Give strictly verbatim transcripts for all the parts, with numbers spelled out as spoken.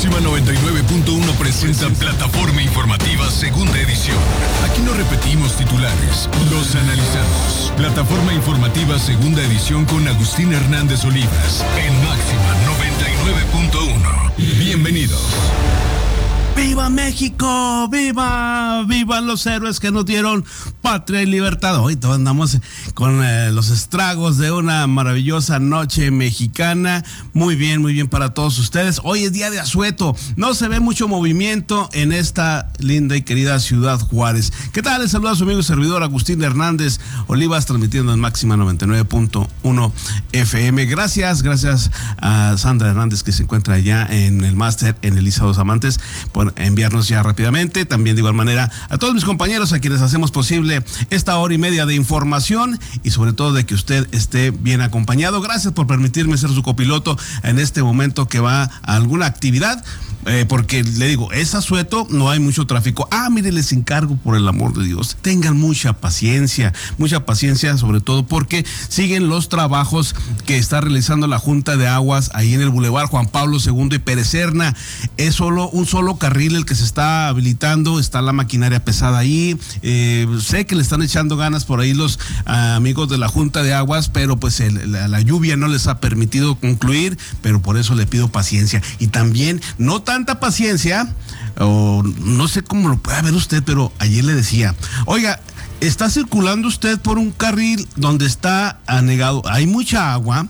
Máxima noventa y nueve punto uno presenta Plataforma Informativa Segunda Edición. Aquí no repetimos titulares, los analizamos. Plataforma Informativa Segunda Edición con Agustín Hernández Olivas en Máxima noventa y nueve punto uno. Bienvenidos. ¡Viva México! ¡Viva! ¡Viva los héroes que nos dieron patria y libertad! Hoy todos andamos con eh, los estragos de una maravillosa noche mexicana. Muy bien, muy bien para todos ustedes. Hoy es día de asueto. No se ve mucho movimiento en esta linda y querida ciudad Juárez. ¿Qué tal? Les saluda a su amigo y servidor Agustín Hernández Olivas, transmitiendo en Máxima noventa y nueve punto uno F M. Gracias, gracias a Sandra Hernández, que se encuentra allá en el máster en Elisa Dos Amantes, por enviarnos ya rápidamente. También de igual manera a todos mis compañeros a quienes hacemos posible esta hora y media de información y sobre todo de que usted esté bien acompañado. Gracias por permitirme ser su copiloto en este momento que va a alguna actividad, eh, porque le digo, es asueto, no hay mucho tráfico. Ah, mire, les encargo por el amor de Dios, tengan mucha paciencia, mucha paciencia, sobre todo porque siguen los trabajos que está realizando la Junta de Aguas ahí en el Boulevard Juan Pablo segundo y Pérez Serna. Es solo un solo carril el que se está habilitando, está la maquinaria pesada ahí. Eh, sé que le están echando ganas por ahí los uh, amigos de la Junta de Aguas, pero pues el, la, la lluvia no les ha permitido concluir, pero por eso le pido paciencia. Y también, no tanta paciencia, o no sé cómo lo puede ver usted, pero ayer le decía, oiga, está circulando usted por un carril donde está anegado, hay mucha agua.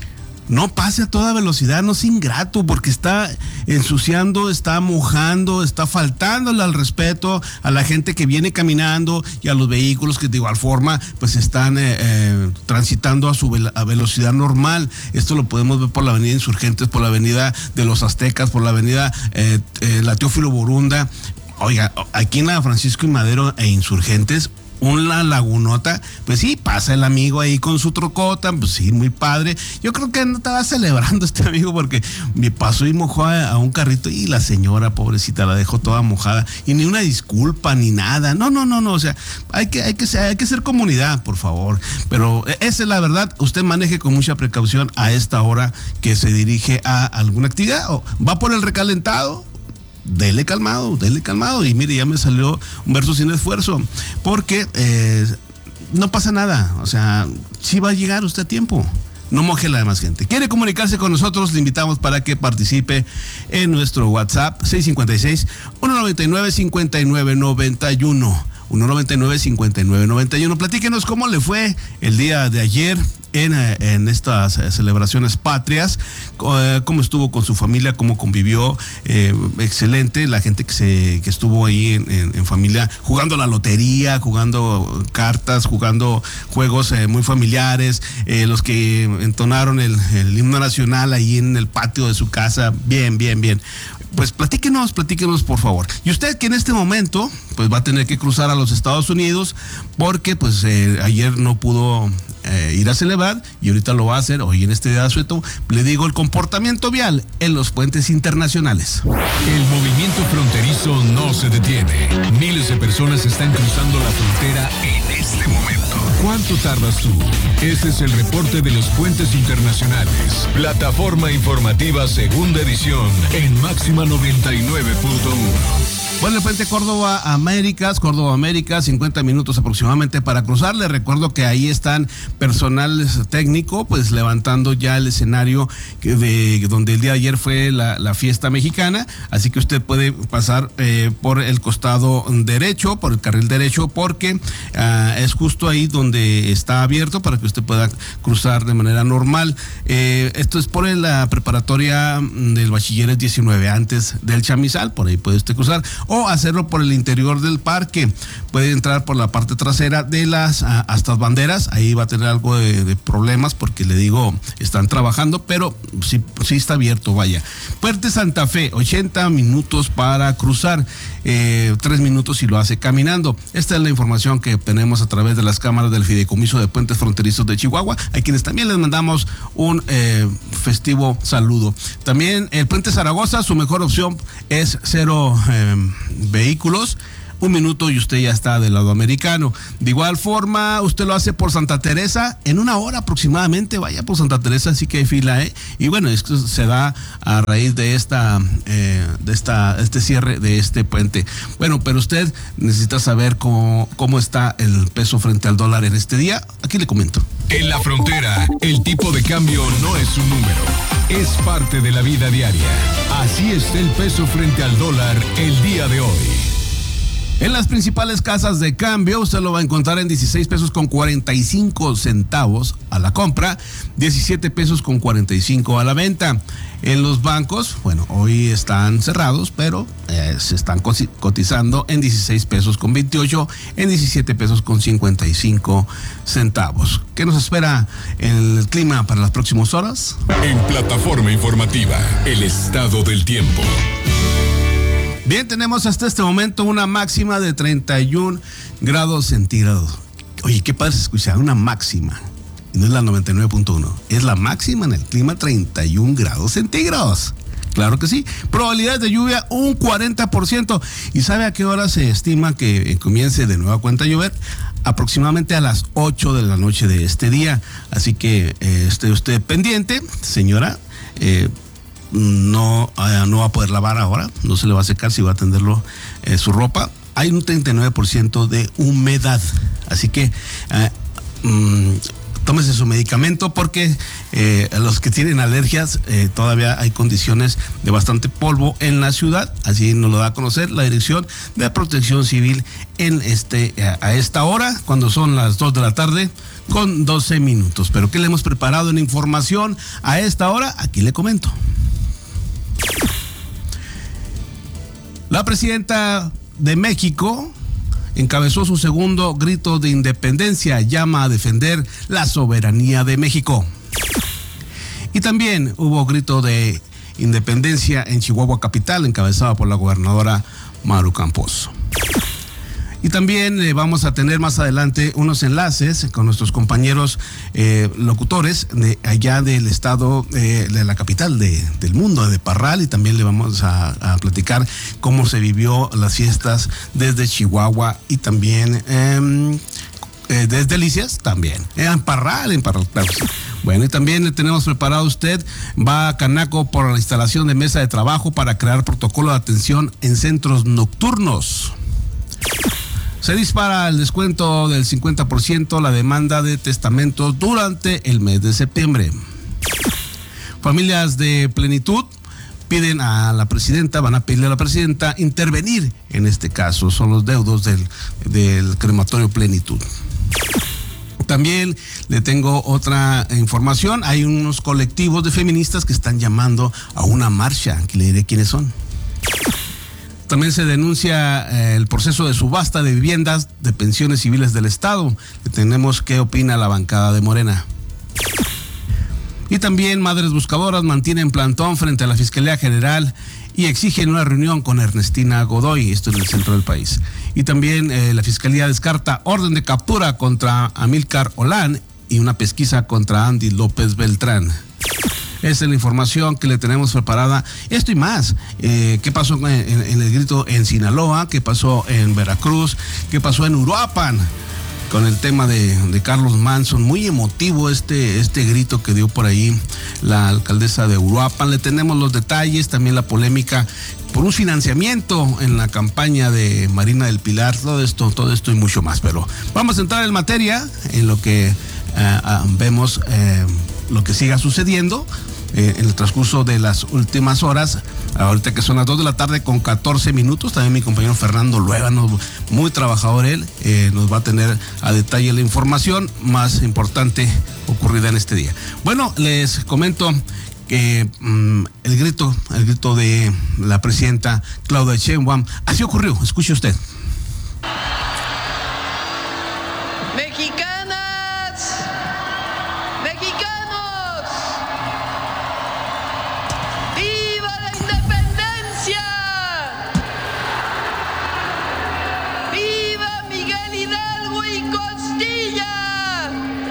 No pase a toda velocidad, no sea ingrato, porque está ensuciando, está mojando, está faltándole al respeto a la gente que viene caminando y a los vehículos que de igual forma pues están eh, eh, transitando a su ve- a velocidad normal. Esto lo podemos ver por la avenida Insurgentes, por la avenida de los Aztecas, por la avenida eh, eh, la Teófilo Borunda. Oiga, aquí en la Francisco y Madero e Insurgentes, una lagunota, pues sí, pasa el amigo ahí con su trocota, pues sí, muy padre. Yo creo que no estaba celebrando este amigo porque me pasó y mojó a, a un carrito y la señora pobrecita la dejó toda mojada y ni una disculpa ni nada. No, no, no, no, o sea, hay que, hay que, hay que ser comunidad, por favor. Pero esa es la verdad, usted maneje con mucha precaución a esta hora que se dirige a alguna actividad o va por el recalentado. Dele calmado, dele calmado. Y mire, ya me salió un verso sin esfuerzo. Porque eh, no pasa nada. O sea, sí va a llegar usted a tiempo. No moje a la demás gente. ¿Quiere comunicarse con nosotros? Le invitamos para que participe en nuestro WhatsApp seis cinco seis, uno nueve nueve, cinco nueve nueve uno. uno nueve nueve, cinco nueve nueve uno. Platíquenos cómo le fue el día de ayer en, en estas celebraciones patrias, cómo estuvo con su familia, cómo convivió. Eh, excelente, la gente que se que estuvo ahí en, en, en familia, jugando la lotería, jugando cartas, jugando juegos eh, muy familiares, eh, los que entonaron el, el himno nacional ahí en el patio de su casa. Bien, bien, bien. Pues platíquenos, platíquenos por favor. Y usted que en este momento pues va a tener que cruzar a los Estados Unidos porque pues eh, ayer no pudo eh, ir a celebrar y ahorita lo va a hacer hoy en este día de asueto. Le digo el comportamiento vial en los puentes internacionales. El movimiento fronterizo no se detiene. Miles de personas están cruzando la frontera en este momento. ¿Cuánto tardas tú? Este es el reporte de los puentes internacionales. Plataforma Informativa Segunda Edición en Máxima noventa y nueve punto uno. Bueno, el puente Córdoba Américas, Córdoba Américas, cincuenta minutos aproximadamente para cruzar. Les recuerdo que ahí están personal técnico, pues levantando ya el escenario que de donde el día de ayer fue la, la fiesta mexicana. Así que usted puede pasar eh, por el costado derecho, por el carril derecho, porque uh, es justo ahí donde está abierto para que usted pueda cruzar de manera normal. Eh, esto es por la preparatoria del Bachilleres diecinueve, antes del Chamizal, por ahí puede usted cruzar. O hacerlo por el interior del parque. Puede entrar por la parte trasera de las a, hasta banderas. Ahí va a tener algo de, de problemas porque le digo, están trabajando, pero sí, sí está abierto, vaya. Puente Santa Fe, ochenta minutos para cruzar. Eh, tres minutos si lo hace caminando. Esta es la información que obtenemos a través de las cámaras del Fideicomiso de Puentes Fronterizos de Chihuahua, a quienes también les mandamos un eh, festivo saludo. También el Puente Zaragoza, su mejor opción es cero eh, vehículos. un minuto y usted ya está del lado americano. De igual forma, usted lo hace por Santa Teresa, en una hora aproximadamente, vaya por Santa Teresa, así que hay fila, ¿eh? Y bueno, esto se da a raíz de esta, eh, de esta, este cierre de este puente. Bueno, pero usted necesita saber cómo, cómo está el peso frente al dólar en este día. Aquí le comento. En la frontera, el tipo de cambio no es un número, es parte de la vida diaria. Así está el peso frente al dólar el día de hoy. En las principales casas de cambio, usted lo va a encontrar en dieciséis pesos con cuarenta y cinco centavos a la compra, diecisiete pesos con cuarenta y cinco a la venta. En los bancos, bueno, hoy están cerrados, pero eh, se están cotizando en dieciséis pesos con veintiocho, en diecisiete pesos con cincuenta y cinco centavos. ¿Qué nos espera el clima para las próximas horas? En Plataforma Informativa, el estado del tiempo. Bien, tenemos hasta este momento una máxima de treinta y un grados centígrados. Oye, qué padre se escucha, una máxima. Y no es la noventa y nueve punto uno, es la máxima en el clima, treinta y un grados centígrados. Claro que sí. Probabilidades de lluvia, un cuarenta por ciento. ¿Y sabe a qué hora se estima que comience de nueva cuenta a llover? Aproximadamente a las ocho de la noche de este día. Así que eh, esté usted pendiente, señora. Eh, No, eh, no va a poder lavar ahora, no se le va a secar si va a tenderlo eh, su ropa. Hay un treinta y nueve por ciento de humedad, así que eh, mmm, tómese su medicamento porque eh, los que tienen alergias eh, todavía hay condiciones de bastante polvo en la ciudad, así nos lo da a conocer la Dirección de Protección Civil en este a esta hora, cuando son las dos de la tarde con doce minutos. Pero ¿qué le hemos preparado en información a esta hora? Aquí le comento. La presidenta de México encabezó su segundo grito de independencia, llama a defender la soberanía de México. Y también hubo grito de independencia en Chihuahua capital, encabezado por la gobernadora Maru Campos. Y también eh, vamos a tener más adelante unos enlaces con nuestros compañeros eh, locutores de allá del estado, eh, de la capital de, del mundo, de Parral, y también le vamos a, a platicar cómo se vivió las fiestas desde Chihuahua y también eh, eh, desde Delicias también, en Parral, en Parral, claro. Bueno, y también le tenemos preparado usted, va a Canaco por la instalación de mesa de trabajo para crear protocolo de atención en centros nocturnos. Se dispara el descuento del cincuenta por ciento la demanda de testamentos durante el mes de septiembre. Familias de Plenitud piden a la presidenta, van a pedirle a la presidenta intervenir en este caso. Son los deudos del, del crematorio Plenitud. También le tengo otra información. Hay unos colectivos de feministas que están llamando a una marcha. Aquí le diré quiénes son. También se denuncia eh, el proceso de subasta de viviendas de pensiones civiles del Estado. Tenemos qué opina la bancada de Morena. Y también Madres Buscadoras mantienen plantón frente a la Fiscalía General y exigen una reunión con Ernestina Godoy, esto en el centro del país. Y también eh, la Fiscalía descarta orden de captura contra Amílcar Olán y una pesquisa contra Andy López Beltrán. Esa es la información que le tenemos preparada. Esto y más. Eh, ¿Qué pasó en, en, en el grito en Sinaloa? ¿Qué pasó en Veracruz? ¿Qué pasó en Uruapan? Con el tema de, de Carlos Manson. Muy emotivo este, este grito que dio por ahí la alcaldesa de Uruapan. Le tenemos los detalles, también la polémica por un financiamiento en la campaña de Marina del Pilar. Todo esto, todo esto y mucho más. Pero vamos a entrar en materia, en lo que eh, vemos, eh, lo que siga sucediendo eh, en el transcurso de las últimas horas. Ahorita que son las dos de la tarde con catorce minutos, también mi compañero Fernando Luevano, muy trabajador él, eh, nos va a tener a detalle la información más importante ocurrida en este día. Bueno, les comento que mmm, el grito, el grito de la presidenta Claudia Sheinbaum, así ocurrió, escuche usted. Mexicanas, mexicanos, ¡viva la independencia! ¡Viva Miguel Hidalgo y Costilla!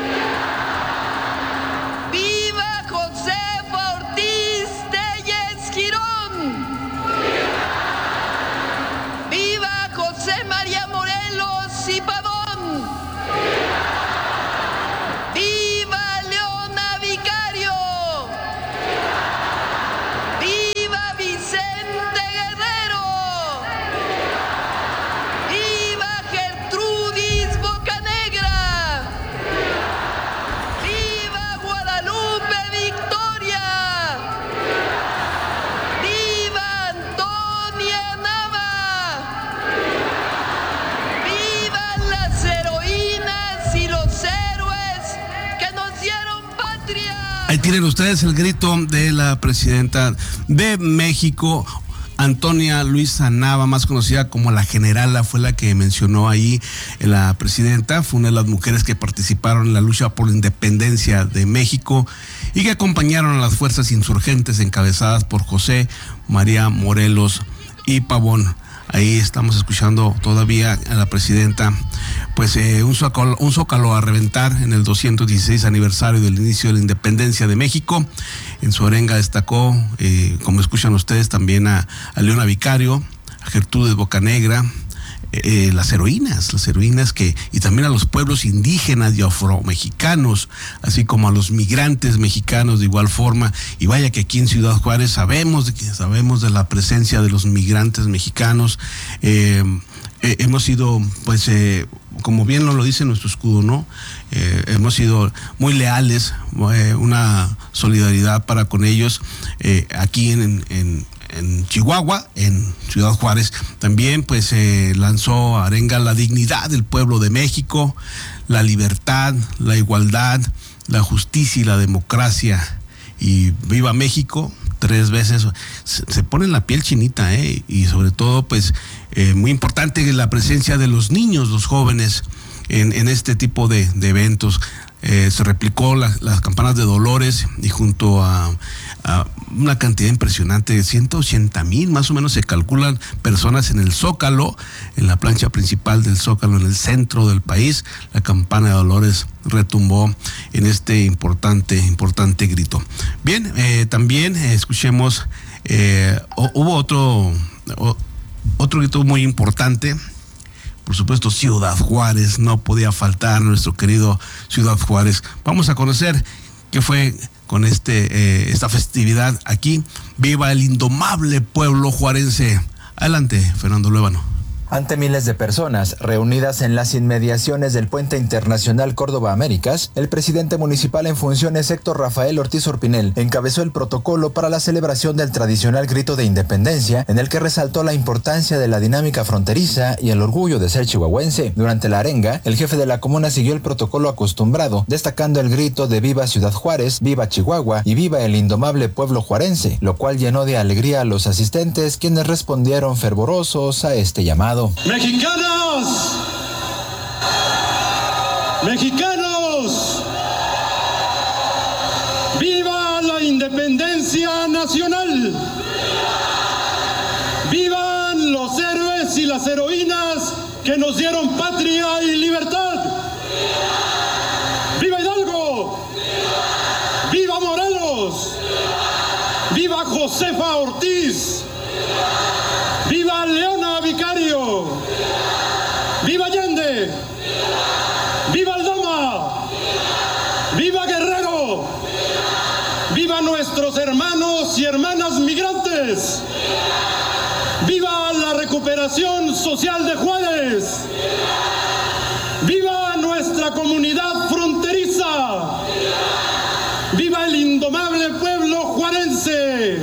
¡Viva Josefa Ortiz Telles Girón! ¡Viva José Tienen ustedes el grito de la presidenta de México, Antonia Luisa Nava, más conocida como la Generala, fue la que mencionó ahí la presidenta. Fue una de las mujeres que participaron en la lucha por la independencia de México y que acompañaron a las fuerzas insurgentes encabezadas por José María Morelos y Pavón. Ahí estamos escuchando todavía a la presidenta, pues eh, un, zócalo, un zócalo a reventar en el doscientos dieciséis aniversario del inicio de la independencia de México. En su arenga destacó, eh, como escuchan ustedes, también a, a Leona Vicario, a Gertrudis Bocanegra, eh, las heroínas, las heroínas que, y también a los pueblos indígenas y afromexicanos, así como a los migrantes mexicanos de igual forma. Y vaya que aquí en Ciudad Juárez sabemos de que sabemos de la presencia de los migrantes mexicanos. Eh, eh, hemos sido, pues, eh, como bien lo dice nuestro escudo, ¿no? Eh, hemos sido muy leales, eh, una solidaridad para con ellos eh, aquí en, en en Chihuahua, en Ciudad Juárez. También pues eh, lanzó arenga la dignidad del pueblo de México, la libertad, la igualdad, la justicia y la democracia. Y viva México, tres veces. Se, se pone la piel chinita, ¿eh? Y sobre todo pues eh, muy importante la presencia de los niños, los jóvenes en, en este tipo de, de eventos. Eh, se replicó la, las campanas de Dolores y junto a, a una cantidad impresionante de ciento ochenta mil, más o menos se calculan, personas en el Zócalo, en la plancha principal del Zócalo, en el centro del país. La campana de Dolores retumbó en este importante, importante grito. Bien, eh, también eh, escuchemos, eh, hubo otro, otro grito muy importante. Por supuesto, Ciudad Juárez, no podía faltar nuestro querido Ciudad Juárez. Vamos a conocer qué fue con este eh, esta festividad aquí. Viva el indomable pueblo juarense. Adelante, Fernando Luébano. Ante miles de personas reunidas en las inmediaciones del Puente Internacional Córdoba Américas, el presidente municipal en funciones, Héctor Rafael Ortiz Orpinel, encabezó el protocolo para la celebración del tradicional grito de independencia, en el que resaltó la importancia de la dinámica fronteriza y el orgullo de ser chihuahuense. Durante la arenga, el jefe de la comuna siguió el protocolo acostumbrado, destacando el grito de Viva Ciudad Juárez, Viva Chihuahua y Viva el indomable pueblo juarense, lo cual llenó de alegría a los asistentes, quienes respondieron fervorosos a este llamado. Mexicanos, mexicanos, viva la independencia nacional, vivan los héroes y las heroínas que nos dieron patria y libertad, viva Hidalgo, viva Morelos, viva Josefa Ortiz, viva Leona Vicario, viva Allende, viva Aldama, viva Guerrero, viva nuestros hermanos y hermanas migrantes, viva la recuperación social de Juárez, viva nuestra comunidad fronteriza, viva el indomable pueblo juarense,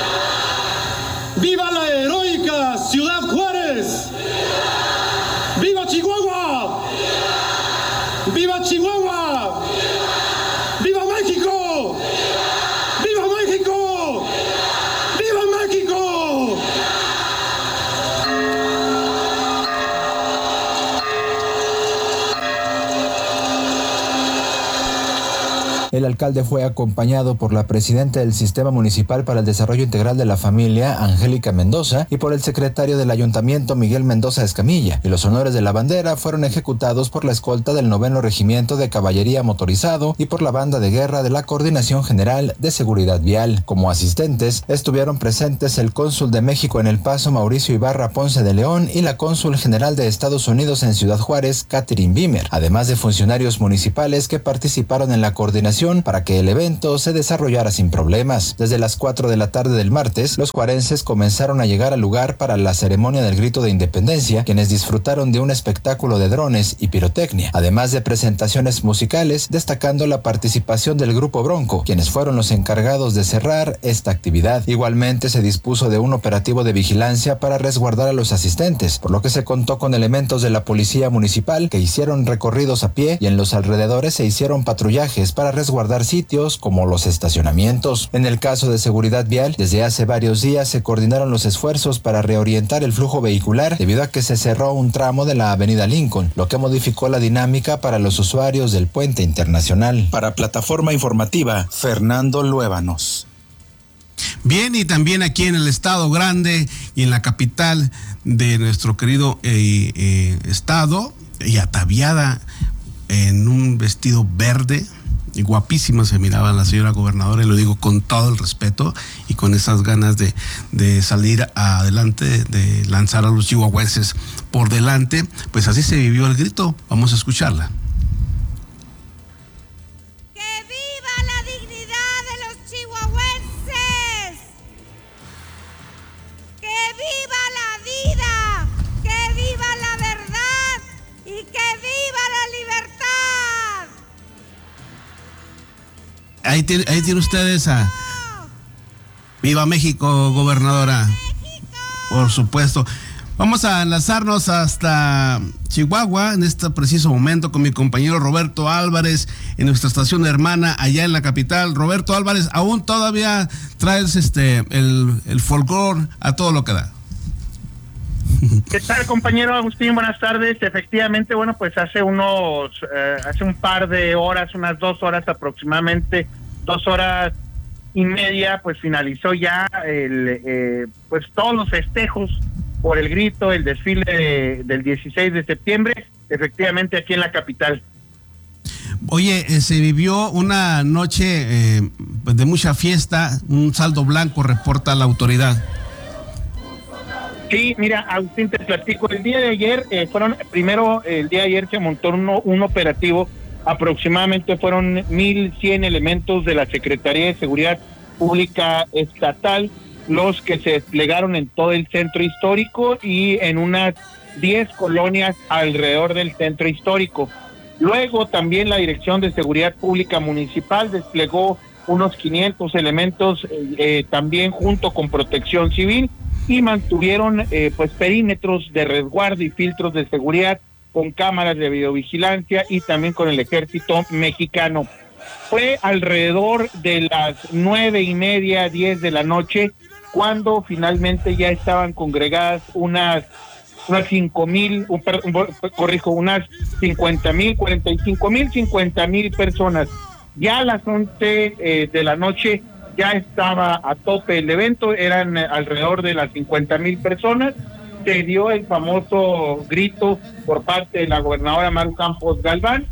viva la heroica Ciudad Juárez, viva Chihuahua, viva Chihuahua, viva México, viva México, viva México. El alcalde fue acompañado por la presidenta del Sistema Municipal para el Desarrollo Integral de la Familia, Angélica Mendoza, y por el secretario del Ayuntamiento, Miguel Mendoza Escamilla, y los honores de la bandera fueron ejecutados por la escolta del Noveno Regimiento de Caballería Motorizado y por la Banda de Guerra de la Coordinación General de Seguridad Vial. Como asistentes estuvieron presentes el cónsul de México en El Paso, Mauricio Ibarra Ponce de León, y la cónsul general de Estados Unidos en Ciudad Juárez, Catherine Beamer, además de funcionarios municipales que participaron en la coordinación para que el evento se desarrollara sin problemas. Desde las cuatro de la tarde del martes, los juarenses comenzaron a llegar al lugar para la ceremonia del grito de independencia, quienes disfrutaron de un espectáculo de drones y pirotecnia, además de presentaciones musicales, destacando la participación del Grupo Bronco, quienes fueron los encargados de cerrar esta actividad. Igualmente se dispuso de un operativo de vigilancia para resguardar a los asistentes, por lo que se contó con elementos de la policía municipal que hicieron recorridos a pie y en los alrededores se hicieron patrullajes para resguardar resguardar sitios como los estacionamientos. En el caso de seguridad vial, desde hace varios días se coordinaron los esfuerzos para reorientar el flujo vehicular debido a que se cerró un tramo de la avenida Lincoln, lo que modificó la dinámica para los usuarios del puente internacional. Para Plataforma Informativa, Fernando Luébanos. Bien, y también aquí en el estado grande y en la capital de nuestro querido eh, eh, estado, y ataviada en un vestido verde, y guapísima se miraba la señora gobernadora, y lo digo con todo el respeto y con esas ganas de, de salir adelante, de lanzar a los chihuahuenses por delante. Pues así se vivió el grito. Vamos a escucharla. Ahí tiene, ahí tiene ustedes a Viva México, gobernadora. Por supuesto. Vamos a enlazarnos hasta Chihuahua en este preciso momento con mi compañero Roberto Álvarez en nuestra estación hermana allá en la capital. Roberto Álvarez, aún todavía traes este el, el folclor a todo lo que da. ¿Qué tal, compañero Agustín? Buenas tardes. Efectivamente, bueno, pues hace unos, eh, hace un par de horas, unas dos horas aproximadamente, dos horas y media, pues finalizó ya el, eh, pues todos los festejos por el grito, el desfile de, del dieciséis de septiembre, efectivamente aquí en la capital. Oye, eh, se vivió una noche eh, de mucha fiesta, un saldo blanco, reporta la autoridad. Sí, mira, Agustín, te platico. El día de ayer, eh, fueron, primero, el día de ayer se montó uno, un operativo, aproximadamente fueron mil cien elementos de la Secretaría de Seguridad Pública Estatal, los que se desplegaron en todo el centro histórico y en unas diez colonias alrededor del centro histórico. Luego también la Dirección de Seguridad Pública Municipal desplegó unos quinientos elementos, eh, eh, también junto con Protección Civil, y mantuvieron eh, pues perímetros de resguardo y filtros de seguridad con cámaras de videovigilancia y también con el ejército mexicano. Fue alrededor de las nueve y media, diez de la noche, cuando finalmente ya estaban congregadas unas unas cinco mil, un, un, corrijo, unas cincuenta mil, cuarenta y cinco mil, cincuenta mil personas. Ya a las once eh, de la noche ya estaba a tope el evento, eran alrededor de las cincuenta mil personas. Se dio el famoso grito por parte de la gobernadora Maru Campos Galván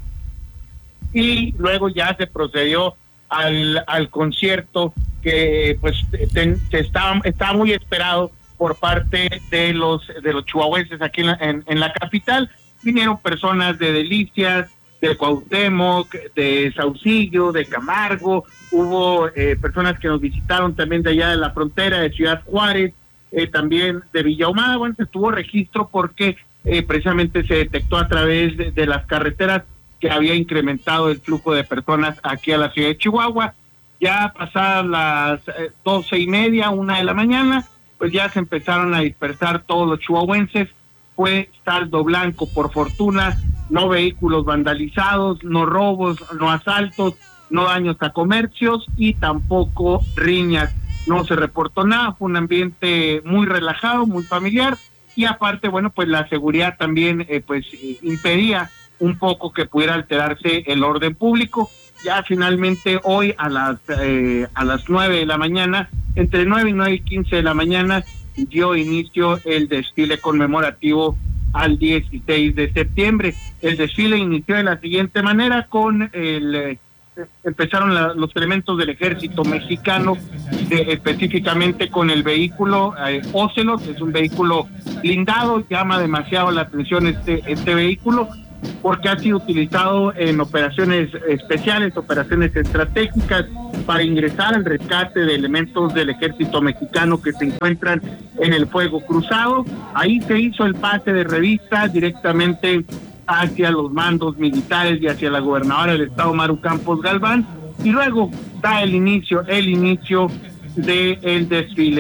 y luego ya se procedió al, al concierto que pues ten, se estaba, estaba muy esperado por parte de los de los chihuahuenses aquí en la, en, en la capital. Vinieron personas de Delicias, de Cuauhtémoc, de Saucillo, de Camargo, hubo eh, personas que nos visitaron también de allá de la frontera, de Ciudad Juárez, eh, también de Villa Ahumada. Bueno, se tuvo registro porque eh, precisamente se detectó a través de, de las carreteras que había incrementado el flujo de personas aquí a la ciudad de Chihuahua. Ya pasadas las eh, doce y media, una de la mañana, pues ya se empezaron a dispersar todos los chihuahuenses. Fue saldo blanco, por fortuna, no vehículos vandalizados, no robos, no asaltos, no daños a comercios y tampoco riñas. No se reportó nada, fue un ambiente muy relajado, muy familiar y aparte, bueno, pues la seguridad también eh, pues eh, impedía un poco que pudiera alterarse el orden público. Ya finalmente hoy a las eh, a las nueve de la mañana, entre nueve y nueve y quince de la mañana, dio inicio el desfile conmemorativo al dieciséis de septiembre. El desfile inició de la siguiente manera con el... Eh, empezaron la, los elementos del ejército mexicano, de, específicamente con el vehículo eh, Ocelot, es un vehículo blindado. Llama demasiado la atención este, este vehículo porque ha sido utilizado en operaciones especiales, operaciones estratégicas para ingresar al rescate de elementos del ejército mexicano que se encuentran en el fuego cruzado. Ahí se hizo el pase de revista directamente hacia los mandos militares y hacia la gobernadora del estado, Maru Campos Galván, y luego da el inicio, el inicio del desfile.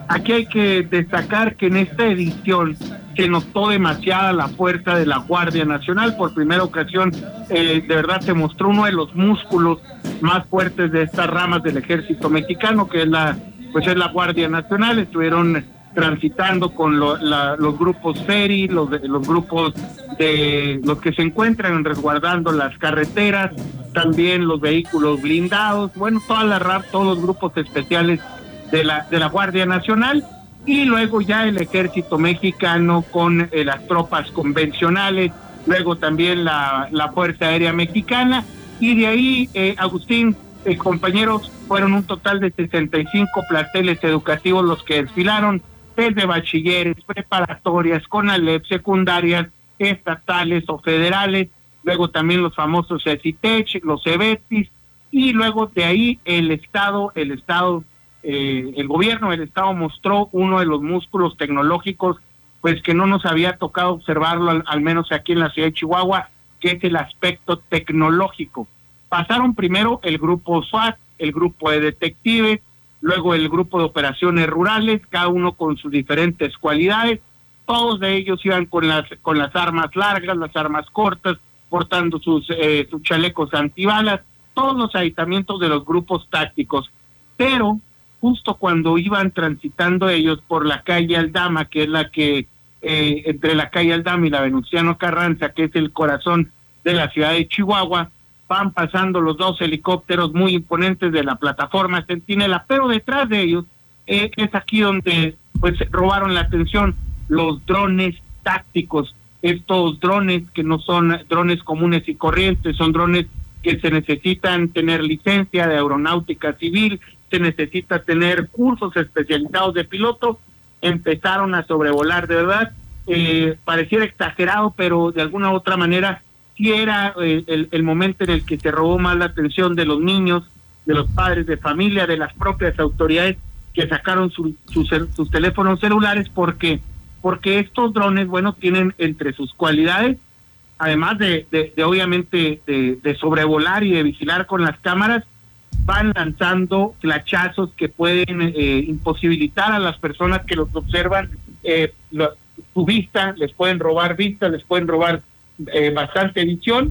aquí hay que destacar que en esta edición se notó demasiada la fuerza de la Guardia Nacional. Por primera ocasión, eh, de verdad se mostró uno de los músculos más fuertes de estas ramas del ejército mexicano, que es la, pues es la Guardia Nacional. Estuvieron transitando con lo, la, los grupos Feri, los, los grupos de los que se encuentran resguardando las carreteras, también los vehículos blindados, bueno, todas las R A P, todos los grupos especiales de la de la Guardia Nacional, y luego ya el ejército mexicano con eh, las tropas convencionales, luego también la, la Fuerza Aérea Mexicana, y de ahí, eh, Agustín, eh, compañeros, fueron un total de sesenta y cinco planteles educativos los que desfilaron, desde bachilleres, preparatorias, CONALEP, secundarias, estatales o federales, luego también los famosos CECITECH, los CEBETIS, y luego de ahí el Estado, el Estado, eh, el gobierno del Estado mostró uno de los músculos tecnológicos, pues que no nos había tocado observarlo, al, al menos aquí en la ciudad de Chihuahua, que es el aspecto tecnológico. Pasaron primero el grupo SWAT, el grupo de detectives, luego el grupo de operaciones rurales, cada uno con sus diferentes cualidades. Todos de ellos iban con las con las armas largas, las armas cortas, portando sus, eh, sus chalecos antibalas, todos los aditamientos de los grupos tácticos. Pero justo cuando iban transitando ellos por la calle Aldama, que es la que, eh, entre la calle Aldama y la Venustiano Carranza, que es el corazón de la ciudad de Chihuahua, van pasando los dos helicópteros muy imponentes de la plataforma Centinela, pero detrás de ellos eh, es aquí donde pues robaron la atención los drones tácticos, estos drones que no son drones comunes y corrientes, son drones que se necesitan tener licencia de aeronáutica civil, se necesita tener cursos especializados de piloto. Empezaron a sobrevolar, de verdad, eh, pareciera exagerado, pero de alguna u otra manera sí era eh, el, el momento en el que se robó más la atención de los niños, de los padres de familia, de las propias autoridades que sacaron su, su, sus teléfonos celulares, porque porque estos drones, bueno, tienen entre sus cualidades, además de, de, de obviamente de, de sobrevolar y de vigilar con las cámaras, van lanzando flachazos que pueden eh, imposibilitar a las personas que los observan eh, lo, su vista, les pueden robar vista, les pueden robar eh, bastante visión.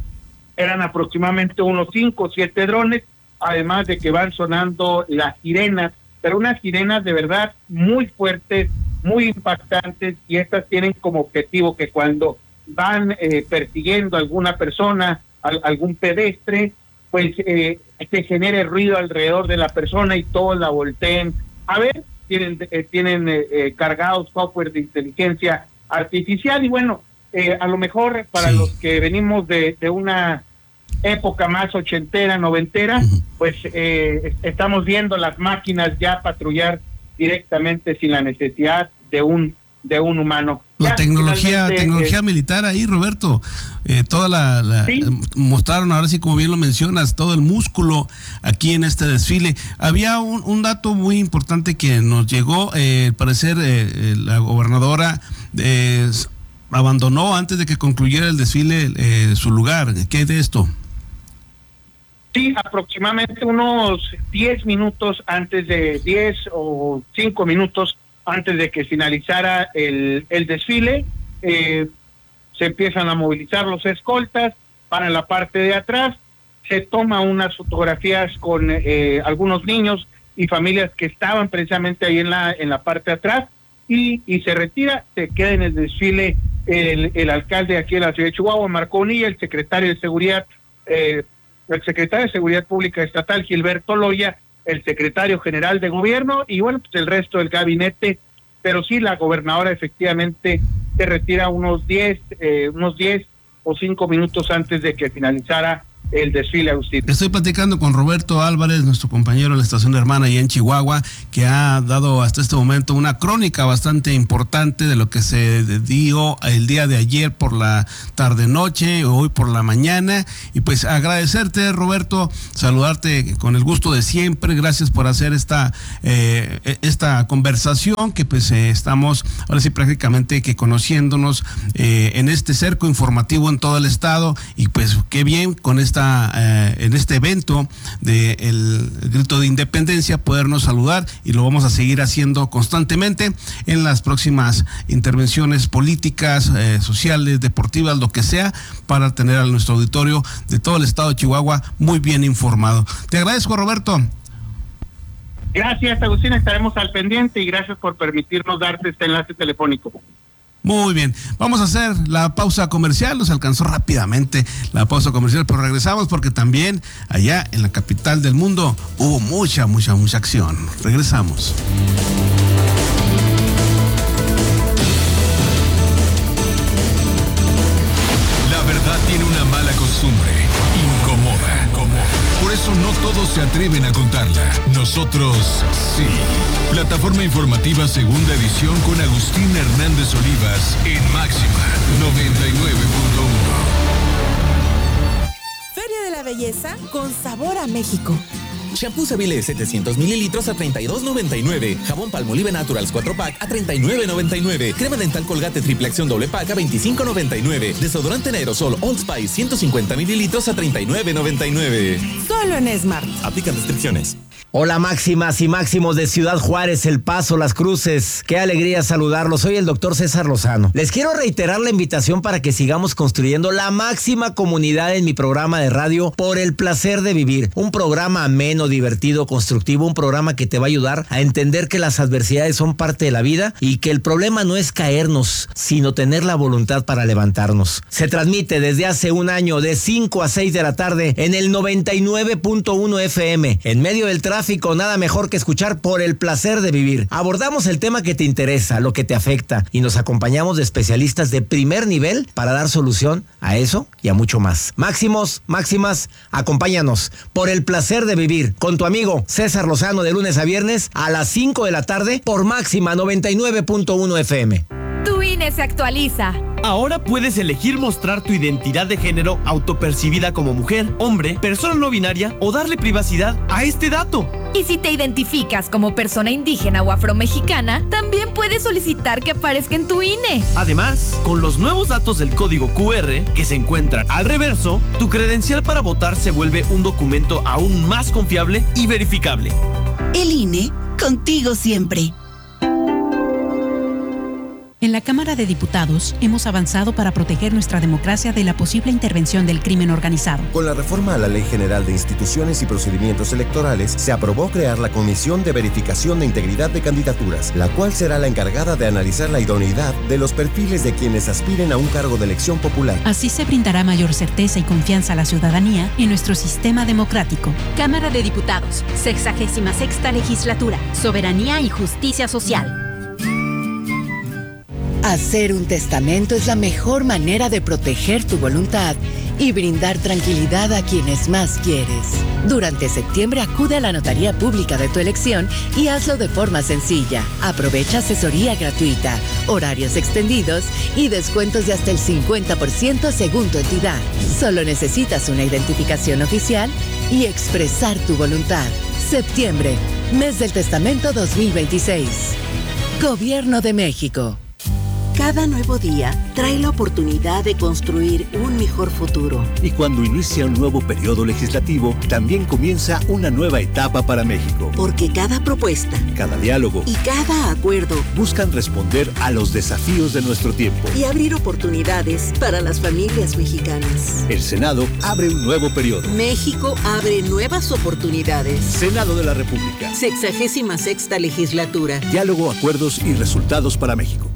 Eran aproximadamente unos cinco o siete drones, además de que van sonando las sirenas, pero unas sirenas de verdad muy fuertes, muy impactantes, y estas tienen como objetivo que cuando van eh, persiguiendo a alguna persona, a, algún pedestre, pues eh, se genere ruido alrededor de la persona y todos la volteen a ver. Tienen eh, tienen eh, eh, cargados software de inteligencia artificial, y bueno, eh, a lo mejor para sí. los que venimos de, de una época más ochentera, noventera, uh-huh. pues eh, estamos viendo las máquinas ya patrullar directamente sin la necesidad de un de un humano. La ya, tecnología tecnología eh, militar ahí, Roberto, eh, toda la, la ¿sí? eh, mostraron ahora sí, como bien lo mencionas, todo el músculo aquí en este desfile. Había un, un dato muy importante que nos llegó, eh, al parecer eh, la gobernadora eh, abandonó antes de que concluyera el desfile eh, su lugar. ¿Qué es de esto? Sí, aproximadamente unos diez minutos antes de diez o cinco minutos antes de que finalizara el, el desfile, eh, se empiezan a movilizar los escoltas para la parte de atrás, se toma unas fotografías con eh, algunos niños y familias que estaban precisamente ahí en la en la parte de atrás, y, y se retira, se queda en el desfile el, el alcalde aquí de la ciudad de Chihuahua, Marconi, el secretario de Seguridad, eh, el secretario de Seguridad Pública Estatal, Gilberto Loya, el secretario general de gobierno y bueno, pues el resto del gabinete, pero sí la gobernadora efectivamente se retira unos diez, eh, unos diez o cinco minutos antes de que finalizara el desfile, Agustín. Estoy platicando con Roberto Álvarez, nuestro compañero de la estación hermana allá en Chihuahua, que ha dado hasta este momento una crónica bastante importante de lo que se dio el día de ayer por la tarde-noche, hoy por la mañana, y pues agradecerte, Roberto, saludarte con el gusto de siempre, gracias por hacer esta eh, esta conversación, que pues eh, estamos ahora sí prácticamente que conociéndonos eh, en este cerco informativo en todo el estado, y pues qué bien con esta esta, eh, en este evento del grito de independencia, podernos saludar, y lo vamos a seguir haciendo constantemente en las próximas intervenciones políticas, eh, sociales, deportivas, lo que sea, para tener a nuestro auditorio de todo el estado de Chihuahua muy bien informado. Te agradezco, Roberto. Gracias, Agustín, estaremos al pendiente y gracias por permitirnos darte este enlace telefónico. Muy bien, vamos a hacer la pausa comercial, nos alcanzó rápidamente la pausa comercial, pero regresamos porque también allá en la capital del mundo hubo mucha, mucha, mucha acción. Regresamos. La verdad tiene una mala costumbre, incomoda. Por eso no todos se atreven a contarla. Nosotros sí. Plataforma informativa segunda edición con Agustín Hernández Olivas en Máxima noventa y nueve punto uno. Feria de la Belleza con sabor a México. Shampoo Seville setecientos mililitros a treinta y dos noventa y nueve. Jabón Palmolive Naturals cuatro pack a treinta y nueve noventa y nueve. Crema dental Colgate triple acción doble pack a veinticinco noventa y nueve. Desodorante en aerosol Old Spice ciento cincuenta mililitros a treinta y nueve noventa y nueve. Solo en Smart. Aplican restricciones. Hola máximas y máximos de Ciudad Juárez, El Paso, Las Cruces. Qué alegría saludarlos. Soy el doctor César Lozano. Les quiero reiterar la invitación para que sigamos construyendo la máxima comunidad en mi programa de radio Por el Placer de Vivir. Un programa ameno, divertido, constructivo, un programa que te va a ayudar a entender que las adversidades son parte de la vida y que el problema no es caernos, sino tener la voluntad para levantarnos. Se transmite desde hace un año de cinco a seis de la tarde en el noventa y nueve punto uno F M. En medio del tráfico, nada mejor que escuchar Por el Placer de Vivir. Abordamos el tema que te interesa, lo que te afecta, y nos acompañamos de especialistas de primer nivel para dar solución a eso y a mucho más. Máximos, máximas, acompáñanos. Por el Placer de Vivir, con tu amigo César Lozano, de lunes a viernes a las cinco de la tarde por Máxima noventa y nueve punto uno F M. Tu I N E se actualiza. Ahora puedes elegir mostrar tu identidad de género autopercibida como mujer, hombre, persona no binaria o darle privacidad a este dato. Y si te identificas como persona indígena o afromexicana, también puedes solicitar que aparezca en tu I N E. Además, con los nuevos datos del código Q R que se encuentran al reverso, tu credencial para votar se vuelve un documento aún más confiable y verificable. El I N E, contigo siempre. En la Cámara de Diputados hemos avanzado para proteger nuestra democracia de la posible intervención del crimen organizado. Con la reforma a la Ley General de Instituciones y Procedimientos Electorales, se aprobó crear la Comisión de Verificación de Integridad de Candidaturas, la cual será la encargada de analizar la idoneidad de los perfiles de quienes aspiren a un cargo de elección popular. Así se brindará mayor certeza y confianza a la ciudadanía en nuestro sistema democrático. Cámara de Diputados, sexagésima sexta legislatura, soberanía y justicia social. Hacer un testamento es la mejor manera de proteger tu voluntad y brindar tranquilidad a quienes más quieres. Durante septiembre acude a la notaría pública de tu elección y hazlo de forma sencilla. Aprovecha asesoría gratuita, horarios extendidos y descuentos de hasta el cincuenta por ciento según tu entidad. Solo necesitas una identificación oficial y expresar tu voluntad. Septiembre, mes del testamento dos mil veintiséis. Gobierno de México. Cada nuevo día trae la oportunidad de construir un mejor futuro. Y cuando inicia un nuevo periodo legislativo, también comienza una nueva etapa para México. Porque cada propuesta, cada diálogo y cada acuerdo buscan responder a los desafíos de nuestro tiempo y abrir oportunidades para las familias mexicanas. El Senado abre un nuevo periodo. México abre nuevas oportunidades. Senado de la República. Sexagésima sexta legislatura. Diálogo, acuerdos y resultados para México.